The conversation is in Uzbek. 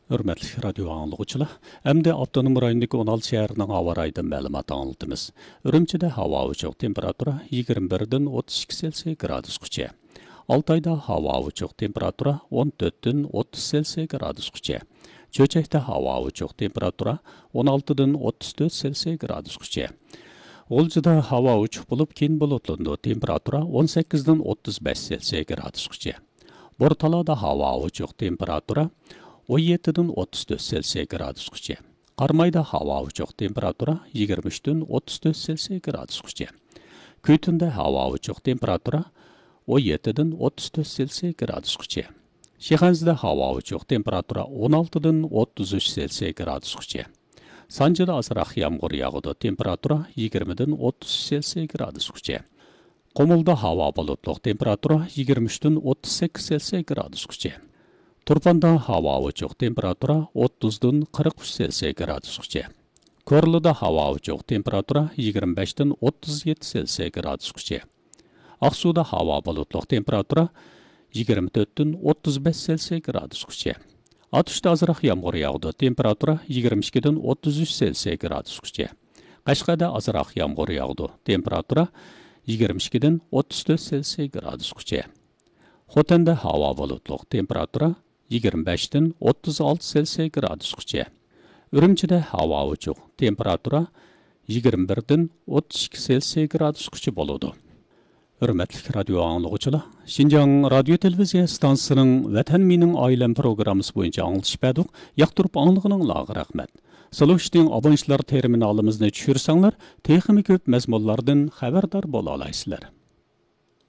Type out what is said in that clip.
Hörmətli radio anlıqçılar, əmdə Avtonom rayonundakı 16 şəhərinin hava rayından məlumat anlatımız. Ürümçidə hava uçuq temperatura 21-dən 32 Selsiya gradusqacha. Altayda hava uçuq temperatura 14-dən 30 Selsiya gradusqacha. Çöçəkdə hava uçuq temperatura 16-dən 34 Selsiya gradusqacha. Olcuda hava uçuq bulup keyin bulutlandı. Temperatura 18-dən 35 Selsiya gradusqacha. Bortalada hava uçuq temperatura 17-dən 34 Selsiya gradusqacha. Qarmayda hava uçuq temperatura 23-dən 34 Selsiya gradusqacha. Kütündə hava uçuq temperatura 17-dən 34 Selsiya gradusqacha. Şixanzda hava uçuq temperatura 16-dən 33 Selsiya gradusqacha. Sancıda azraq yağmur yağıdı. Temperatura 20-dən 30 Selsiya gradusqacha. Qomulda hava bulutluq temperatura 23-dən 38 Selsiya gradusqacha. Turpanda hava uçuq temperatura 30-dən 43 Selsiya gradusqacha. Korluda hava uçuq temperatura 25-dən 37 Selsiya gradusqacha. Aqsuda hava bulutluq temperatura 24-dən 35 Selsiya gradusqacha. Atışda azraq yağmur yağdı. Temperatura 22-dən 33 Selsiya gradusqacha. Qashqada azraq yağmur yağdı. Temperatura 22-dən 34 Selsiya gradusqacha. Xotanda hava bulutluq temperatura 25-dən 36 Selsiya gradusqacha. Ürümçide hava uçuq temperatura 21-dən 32 Selsiya gradusqacha boludu. Hörmətli radio anlıqçılar, Şinjan radio televiziya stansiyasının Vatan Mening Ailem programmasi boyunca anlatış bəduq, yaqtırıb anlığınızға rəhmət. Saluşdin abonentlar terminalimizni düşürsəңlər, texmi köp məzmunlardan xəbərdar bola alaysızlar.